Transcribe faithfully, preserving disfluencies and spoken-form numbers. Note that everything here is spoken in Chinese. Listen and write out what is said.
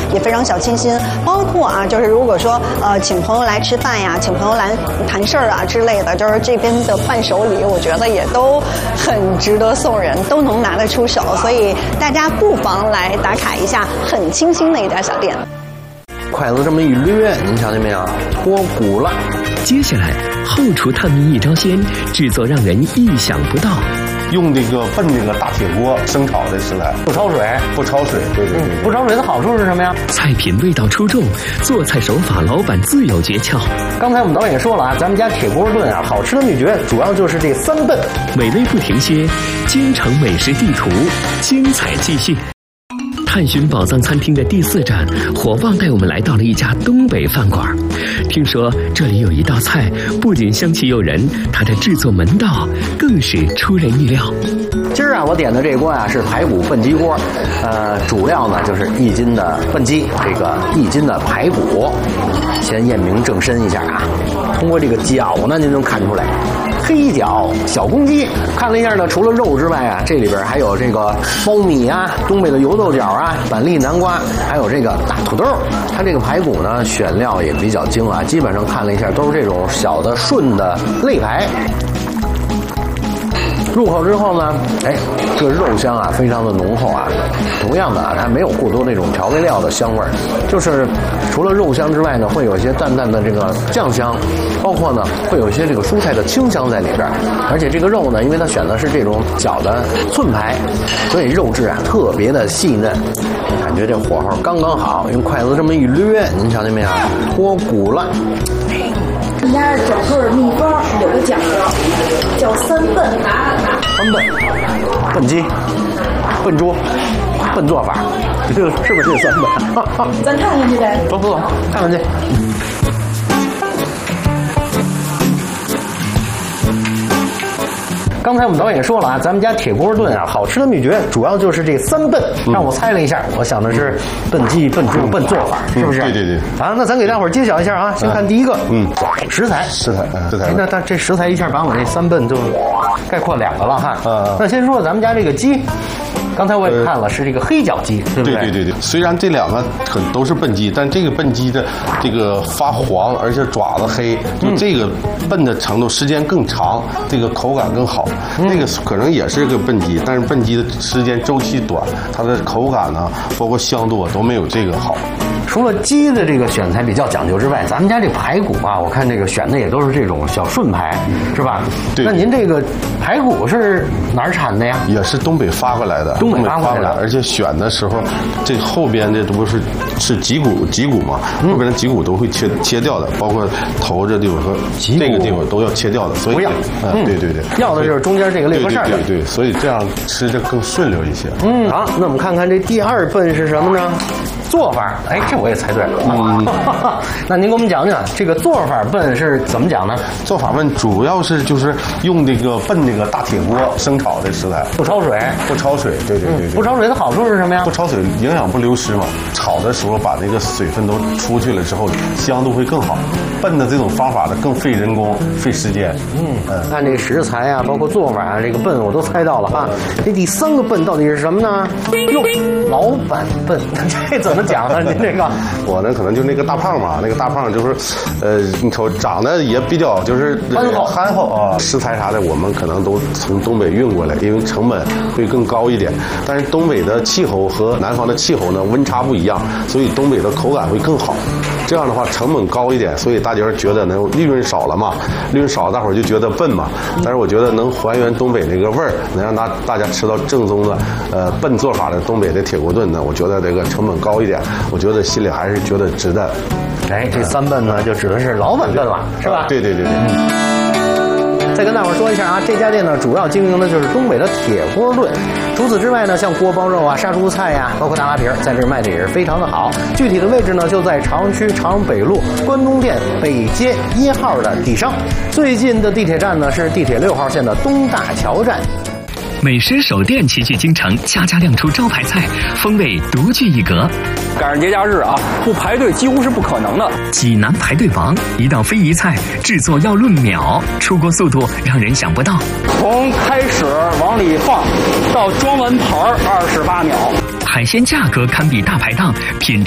也非常小清新。包括啊，就是如果说呃请朋友来吃饭呀，请朋友来谈事儿啊之类的，就是这边的伴手礼，我觉得也都很值得送人，都能拿得出手。所以大家不妨来打卡一下很清新的一家小店。 筷子这么一掠，您瞧见没有？脱骨了。 接下来，后厨探秘一招鲜，制作让人意想不到。 用这个笨这个大铁锅生炒的食材， 不焯水， 不焯水，对对对、嗯， 不焯水的好处是什么呀？ 菜品味道出众，做菜手法老板自有诀窍。 刚才我们导演说了啊，咱们家铁锅炖啊，好吃的秘诀主要就是这三笨。 美味不停歇，京城美食地图，精彩继续。探寻宝藏餐厅的第四站，火旺带我们来到了一家东北饭馆。听说这里有一道菜不仅香气诱人，它的制作门道更是出人意料。 今儿啊，我点的这锅啊是排骨笨鸡锅，呃，主料呢就是一斤的笨鸡，这个一斤的排骨，先验明正身一下啊。通过这个脚呢，您能看出来。黑脚小公鸡，看了一下呢，除了肉之外啊，这里边还有这个苞米啊，东北的油豆角啊，板栗南瓜，还有这个大土豆。它这个排骨呢，选料也比较精啊，基本上看了一下都是这种小的顺的肋排。入口之后呢，哎，这个肉香啊，非常的浓厚啊。同样的啊，它没有过多那种调味料的香味儿，就是除了肉香之外呢，会有一些淡淡的这个酱香，包括呢会有一些这个蔬菜的清香在里边。而且这个肉呢，因为它选的是这种小的寸排，所以肉质啊特别的细嫩，感觉这火候刚刚好，用筷子这么一掠，您瞧见没有？脱骨了。 我们家整个秘方有个讲究，叫三笨。 三笨，笨鸡，笨猪，笨做法，这个是不是这三笨？ 咱看看去呗。 走走走，看看去。刚才我们导演也说了啊，咱们家铁锅炖啊，好吃的秘诀主要就是这三笨。让我猜了一下，我想的是笨鸡、笨猪、笨做法，是不是？ 对对对。 啊，那咱给大伙儿揭晓一下啊，先看第一个，嗯，食材， 食材，食材。 那那这食材一下把我这三笨就概括两个了哈。嗯。那先说咱们家这个鸡。刚才我也看了，是这个黑脚鸡，对不对？ 对对对对。虽然这两个很都是笨鸡，但这个笨鸡的这个发黄，而且爪子黑，就这个笨的程度时间更长，这个口感更好。嗯、那个可能也是个笨鸡，但是笨鸡的时间周期短，它的口感呢，包括香度都没有这个好。 除了鸡的这个选材比较讲究之外，咱们家这排骨啊，我看这个选的也都是这种小顺排，是吧？ 对。 那您这个排骨是哪儿产的呀？ 也是东北发过来的。 东北发过来的， 而且选的时候，这后边的这不是是脊骨脊骨嘛，后边的脊骨都会切切掉的，包括头这地方和这个地方都要切掉的，所以不要。 嗯，对对对， 要的就是中间这个肋骨扇。 对对对，所以这样吃着更顺溜一些。 嗯，好，那我们看看这第二笨是什么呢？做法，哎，这我也猜对了。嗯，那您给我们讲讲这个做法笨是怎么讲呢？ 做法笨主要是就是用这个笨这个大铁锅生炒的食材， 不焯水， 不焯水，对对对对。 不焯水的好处是什么呀？ 不焯水，营养不流失嘛。炒的时候把那个水分都出去了之后，香度会更好。笨的这种方法呢，更费人工，费时间。嗯嗯， 看这个食材啊，包括做法啊，这个笨我都猜到了哈。这第三个笨到底是什么呢？哟，老板笨，这怎么讲呢？您这个， 我呢可能就那个大胖嘛，那个大胖就是，呃，你瞅长得也比较就是憨厚憨厚啊。食材啥的我们可能都从东北运过来，因为成本会更高一点。但是东北的气候和南方的气候呢温差不一样，所以东北的口感会更好。这样的话成本高一点，所以大家觉得能利润少了嘛，利润少大伙儿就觉得笨嘛。但是我觉得能还原东北那个味儿，能让大大家吃到正宗的呃笨做法的东北的铁锅炖呢，我觉得这个成本高一点，我觉得心里还是觉得值得。 哎，这三笨呢就指的是老板笨了，是吧？ 对对对对。嗯再跟大伙儿说一下啊，这家店呢主要经营的就是东北的铁锅炖。除此之外呢，像锅包肉啊、杀猪菜呀、啊，包括大拉皮儿，在这儿卖的也是非常的好。具体的位置呢就在朝阳区朝阳北路关东店北街一号的底上。最近的地铁站呢是地铁六号线的东大桥站。 美食首店齐聚京城，家家亮出招牌菜，风味独具一格。 赶上节假日啊，不排队几乎是不可能的。 济南排队王，一道非遗菜，制作要论秒，出锅速度让人想不到。 从开始往里放到装完盘二十八秒。 海鲜价格堪比大排档，品质